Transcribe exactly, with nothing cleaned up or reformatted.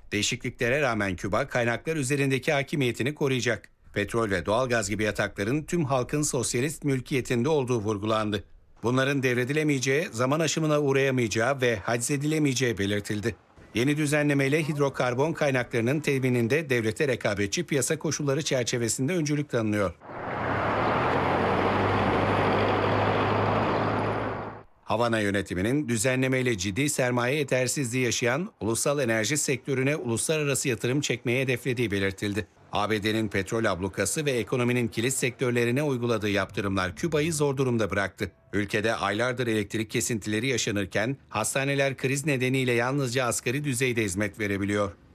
Değişikliklere rağmen Küba kaynaklar üzerindeki hakimiyetini koruyacak. Petrol ve doğalgaz gibi yatakların tüm halkın sosyalist mülkiyetinde olduğu vurgulandı. Bunların devredilemeyeceği, zaman aşımına uğrayamayacağı ve haczedilemeyeceği belirtildi. Yeni düzenlemeyle hidrokarbon kaynaklarının temininde devlete rekabetçi piyasa koşulları çerçevesinde öncülük tanınıyor. Havana yönetiminin düzenlemeyle ciddi sermaye yetersizliği yaşayan ulusal enerji sektörüne uluslararası yatırım çekmeye hedeflediği belirtildi. A B D'nin petrol ablukası ve ekonominin kilit sektörlerine uyguladığı yaptırımlar Küba'yı zor durumda bıraktı. Ülkede aylardır elektrik kesintileri yaşanırken hastaneler kriz nedeniyle yalnızca asgari düzeyde hizmet verebiliyor.